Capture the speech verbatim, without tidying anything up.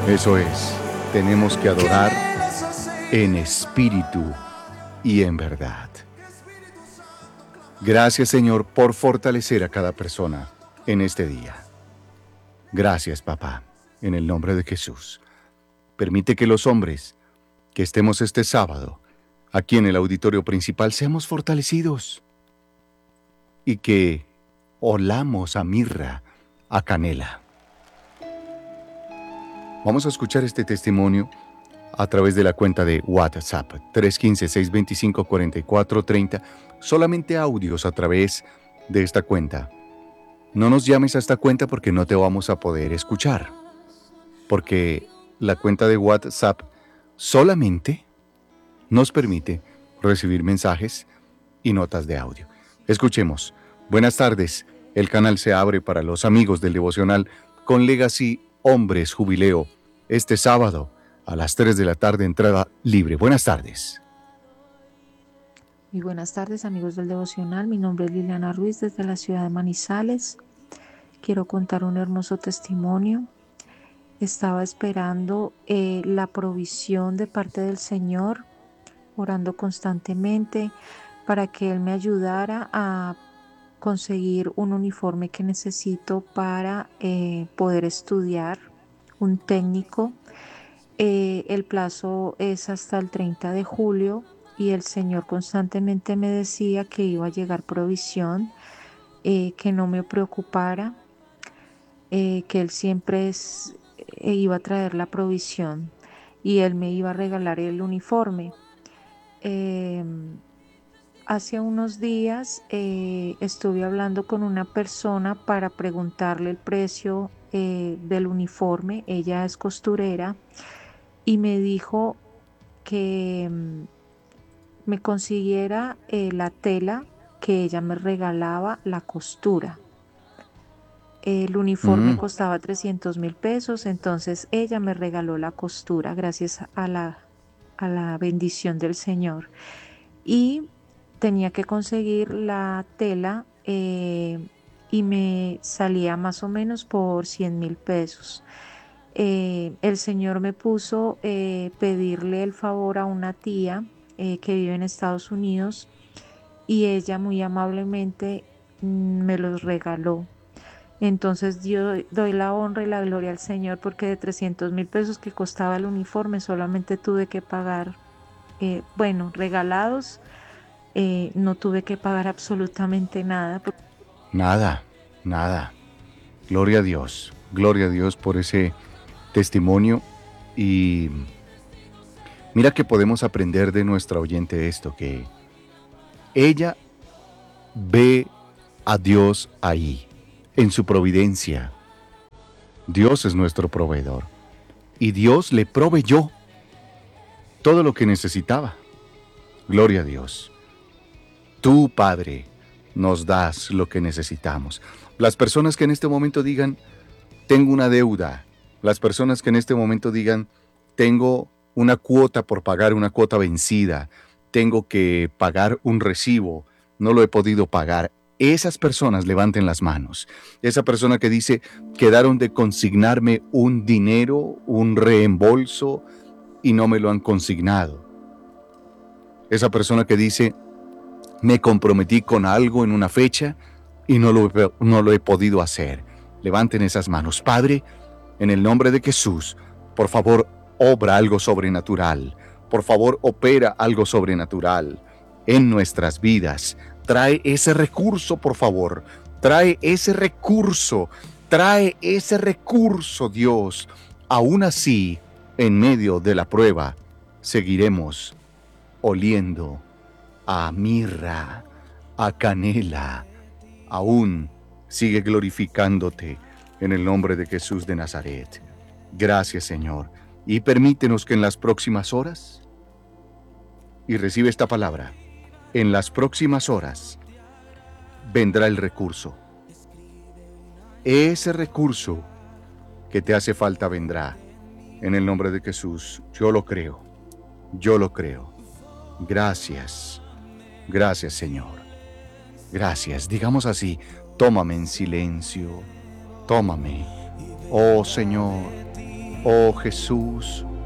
Eso es, tenemos que adorar en espíritu y en verdad. Gracias, Señor, por fortalecer a cada persona en este día. Gracias, papá, en el nombre de Jesús. Permite que los hombres que estemos este sábado aquí en el auditorio principal seamos fortalecidos y que olamos a mirra, a canela. Vamos a escuchar este testimonio a través de la cuenta de WhatsApp tres uno cinco, seis dos cinco, cuatro cuatro tres cero. Solamente audios a través de esta cuenta. No nos llames a esta cuenta porque no te vamos a poder escuchar. Porque la cuenta de WhatsApp solamente nos permite recibir mensajes y notas de audio. Escuchemos. Buenas tardes. El canal se abre para los amigos del devocional con Legacy Hombres Jubileo este sábado a las tres de la tarde, entrada libre. Buenas tardes. Muy buenas tardes, amigos del devocional. Mi nombre es Liliana Ruiz desde la ciudad de Manizales. Quiero contar un hermoso testimonio. Estaba esperando eh, la provisión de parte del Señor, orando constantemente para que Él me ayudara a conseguir un uniforme que necesito para eh, poder estudiar, un técnico. Eh, el plazo es hasta el treinta de julio y el Señor constantemente me decía que iba a llegar provisión, eh, que no me preocupara, eh, que Él siempre es, eh, iba a traer la provisión y Él me iba a regalar el uniforme. Eh, hace unos días eh, estuve hablando con una persona para preguntarle el precio eh, del uniforme. Ella es costurera y me dijo que mm, me consiguiera eh, la tela que ella me regalaba, la costura. El uniforme Mm, costaba trescientos mil pesos, entonces ella me regaló la costura gracias a la, a la bendición del Señor. Y tenía que conseguir la tela eh, y me salía más o menos por cien mil pesos. Eh, el Señor me puso eh, pedirle el favor a una tía eh, que vive en Estados Unidos y ella muy amablemente mm, me los regaló. Entonces yo doy la honra y la gloria al Señor porque de trescientos mil pesos que costaba el uniforme solamente tuve que pagar, eh, bueno, regalados, eh, no tuve que pagar absolutamente nada. nada, nada. Gloria a Dios. Gloria a Dios por ese testimonio. Y mira que podemos aprender de nuestra oyente esto, que ella ve a Dios ahí, en su providencia. Dios es nuestro proveedor. Y Dios le proveyó todo lo que necesitaba. Gloria a Dios. Tú, Padre, nos das lo que necesitamos. Las personas que en este momento digan, tengo una deuda. Las personas que en este momento digan, tengo una cuota por pagar, una cuota vencida. Tengo que pagar un recibo. No lo he podido pagar. Esas personas levanten las manos. Esa persona que dice, quedaron de consignarme un dinero, un reembolso y no me lo han consignado. Esa persona que dice, me comprometí con algo en una fecha y no lo, no lo he podido hacer. Levanten esas manos. Padre, en el nombre de Jesús, por favor, obra algo sobrenatural. Por favor, opera algo sobrenatural en nuestras vidas. Trae ese recurso, por favor. Trae ese recurso. Trae ese recurso, Dios. Aún así, en medio de la prueba, seguiremos oliendo a mirra, a canela. Aún sigue glorificándote en el nombre de Jesús de Nazaret. Gracias, Señor. Y permítenos que en las próximas horas, y recibe esta palabra, en las próximas horas vendrá el recurso. Ese recurso que te hace falta vendrá en el nombre de Jesús. Yo lo creo. Yo lo creo. Gracias. Gracias, Señor. Gracias. Digamos así, tómame en silencio. Tómame. Oh Señor. Oh Jesús,